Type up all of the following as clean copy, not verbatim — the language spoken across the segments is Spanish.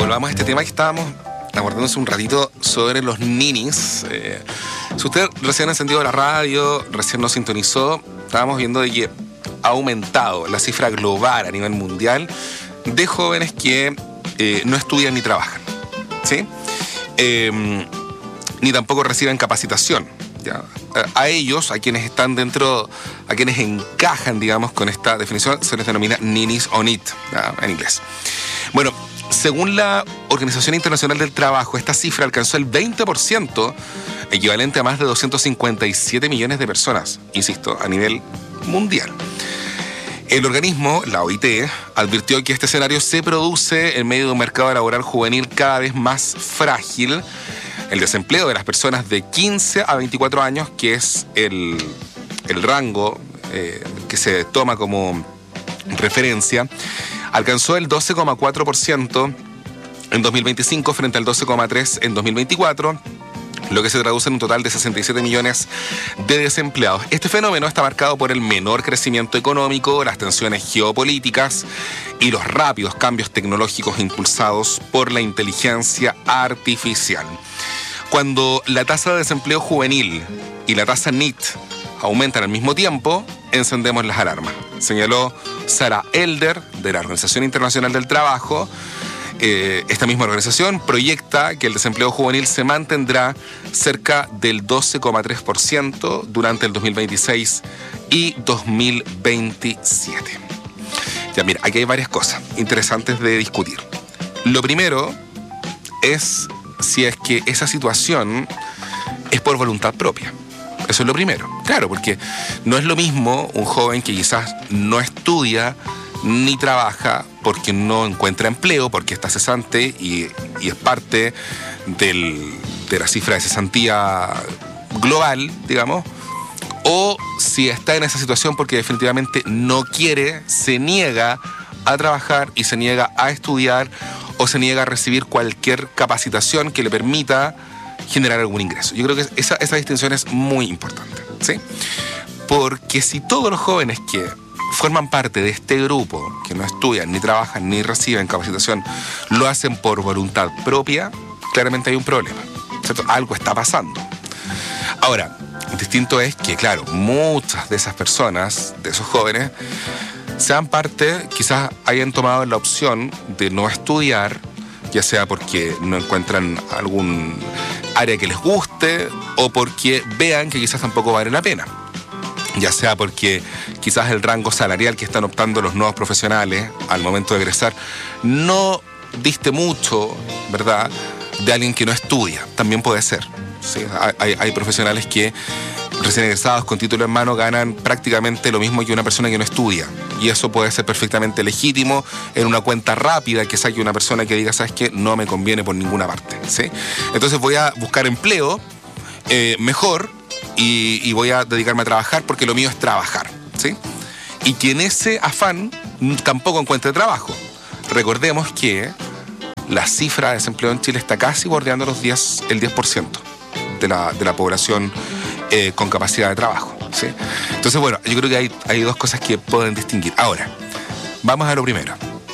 volvamos a este tema que estábamos abordando hace un ratito sobre los ninis. Si usted recién ha encendido la radio, recién nos sintonizó, estábamos viendo de que ha aumentado la cifra global a nivel mundial de jóvenes que no estudian ni trabajan, ¿sí? Ni tampoco reciben capacitación, ¿ya? A ellos, a quienes están dentro, a quienes encajan, digamos, con esta definición, se les denomina ninis o NEET, ¿ya? En inglés. Bueno, según la Organización Internacional del Trabajo, esta cifra alcanzó el 20%, equivalente a más de 257 millones de personas, insisto, a nivel mundial. El organismo, la OIT, advirtió que este escenario se produce en medio de un mercado laboral juvenil cada vez más frágil. El desempleo de las personas de 15 a 24 años, que es el rango que se toma como referencia, alcanzó el 12,4% en 2025 frente al 12,3% en 2024, lo que se traduce en un total de 67 millones de desempleados. Este fenómeno está marcado por el menor crecimiento económico, las tensiones geopolíticas y los rápidos cambios tecnológicos impulsados por la inteligencia artificial. Cuando la tasa de desempleo juvenil y la tasa NEET aumentan al mismo tiempo, encendemos las alarmas, señaló Sarah Elder, de la Organización Internacional del Trabajo. Esta misma organización proyecta que el desempleo juvenil se mantendrá cerca del 12,3% durante el 2026 y 2027. Ya, mira, aquí hay varias cosas interesantes de discutir. Lo primero es si es que esa situación es por voluntad propia. Eso es lo primero. Claro, porque no es lo mismo un joven que quizás no estudia ni trabaja porque no encuentra empleo, porque está cesante y es parte de la cifra de cesantía global, digamos, o si está en esa situación porque definitivamente no quiere, se niega a trabajar y se niega a estudiar o se niega a recibir cualquier capacitación que le permita generar algún ingreso. Yo creo que esa distinción es muy importante, ¿sí? Porque si todos los jóvenes que forman parte de este grupo, que no estudian, ni trabajan, ni reciben capacitación, lo hacen por voluntad propia, claramente hay un problema, ¿cierto? Algo está pasando. Ahora, distinto es que, claro, muchas de esas personas, de esos jóvenes, sean parte, quizás hayan tomado la opción de no estudiar, ya sea porque no encuentran algún área que les guste o porque vean que quizás tampoco vale la pena. Ya sea porque quizás el rango salarial que están optando los nuevos profesionales al momento de egresar no diste mucho, ¿verdad?, de alguien que no estudia. También puede ser, ¿sí? Hay profesionales que recién egresados con título en mano ganan prácticamente lo mismo que una persona que no estudia. Y eso puede ser perfectamente legítimo en una cuenta rápida que saque una persona que diga, ¿sabes qué? No me conviene por ninguna parte, ¿sí? Entonces voy a buscar empleo mejor y voy a dedicarme a trabajar porque lo mío es trabajar, ¿sí? Y que en ese afán tampoco encuentre trabajo. Recordemos que la cifra de desempleo en Chile está casi bordeando el 10% de la población con capacidad de trabajo, ¿sí? Entonces, bueno, yo creo que hay dos cosas que pueden distinguir. Ahora, vamos a lo primero.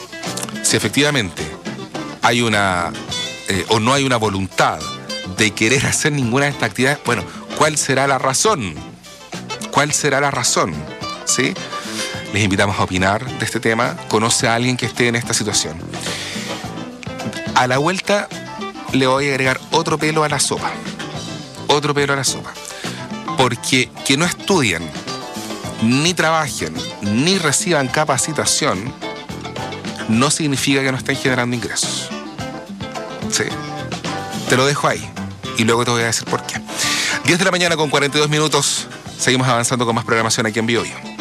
Si efectivamente hay una o no hay una voluntad de querer hacer ninguna de estas actividades, bueno, ¿cuál será la razón? ¿Cuál será la razón? ¿Sí? Les invitamos a opinar de este tema. Conoce a alguien que esté en esta situación. A la vuelta le voy a agregar otro pelo a la sopa. Otro pelo a la sopa. Porque que no estudien, ni trabajen, ni reciban capacitación, no significa que no estén generando ingresos. Sí. Te lo dejo ahí. Y luego te voy a decir por qué. 10 de la mañana con 42 minutos. Seguimos avanzando con más programación aquí en Biobío.